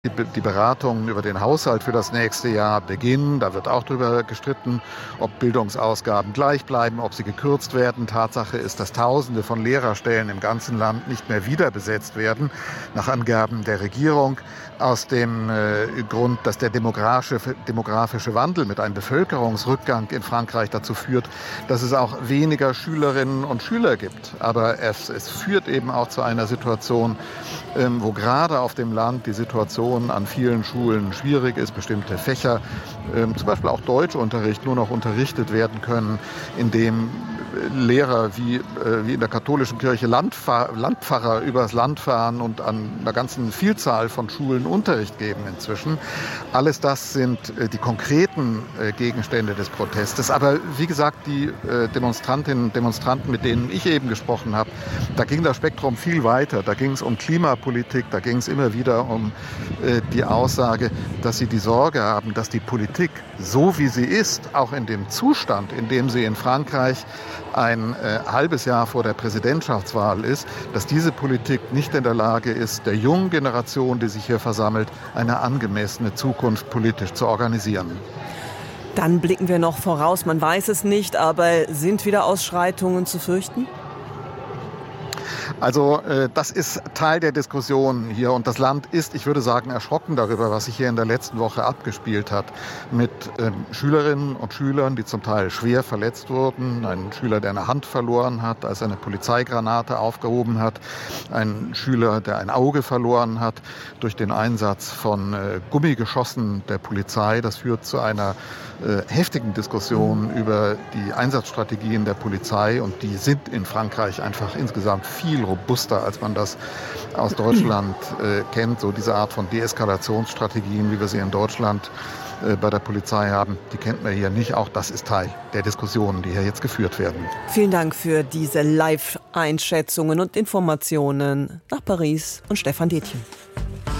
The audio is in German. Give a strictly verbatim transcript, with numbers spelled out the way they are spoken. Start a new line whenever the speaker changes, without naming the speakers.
Die Beratungen über den Haushalt für das nächste Jahr beginnen. Da wird auch darüber gestritten, ob Bildungsausgaben gleich bleiben, ob sie gekürzt werden. Tatsache ist, dass Tausende von Lehrerstellen im ganzen Land nicht mehr wieder besetzt werden, nach Angaben der Regierung. Aus dem äh, Grund, dass der demografische, demografische Wandel mit einem Bevölkerungsrückgang in Frankreich dazu führt, dass es auch weniger Schülerinnen und Schüler gibt. Aber es, es führt eben auch zu einer Situation, ähm, wo gerade auf dem Land die Situation an vielen Schulen schwierig ist, bestimmte Fächer, ähm, zum Beispiel auch Deutschunterricht, nur noch unterrichtet werden können, indem Lehrer wie, äh, wie in der katholischen Kirche Landfahr- Landpfarrer übers Land fahren und an einer ganzen Vielzahl von Schulen Unterricht geben inzwischen. Alles das sind äh, die konkreten äh, Gegenstände des Protestes. Aber wie gesagt, die äh, Demonstrantinnen und Demonstranten, mit denen ich eben gesprochen habe, da ging das Spektrum viel weiter. Da ging es um Klimapolitik, da ging es immer wieder um äh, die Aussage, dass sie die Sorge haben, dass die Politik, so wie sie ist, auch in dem Zustand, in dem sie in Frankreich ein äh, halbes Jahr vor der Präsidentschaftswahl ist, dass diese Politik nicht in der Lage ist, der jungen Generation, die sich hier versammelt, eine angemessene Zukunft politisch zu organisieren.
Dann blicken wir noch voraus. Man weiß es nicht, aber sind wieder Ausschreitungen zu fürchten?
Also äh, das ist Teil der Diskussion hier und das Land ist, ich würde sagen, erschrocken darüber, was sich hier in der letzten Woche abgespielt hat mit ähm, Schülerinnen und Schülern, die zum Teil schwer verletzt wurden. Ein Schüler, der eine Hand verloren hat, als er eine Polizeigranate aufgehoben hat. Ein Schüler, der ein Auge verloren hat durch den Einsatz von äh, Gummigeschossen der Polizei. Das führt zu einer äh, heftigen Diskussion über die Einsatzstrategien der Polizei und die sind in Frankreich einfach insgesamt viel robuster, als man das aus Deutschland äh, kennt. So diese Art von Deeskalationsstrategien, wie wir sie in Deutschland äh, bei der Polizei haben, die kennt man hier nicht. Auch das ist Teil der Diskussionen, die hier jetzt geführt werden.
Vielen Dank für diese Live-Einschätzungen und Informationen nach Paris und Stefan Detjen.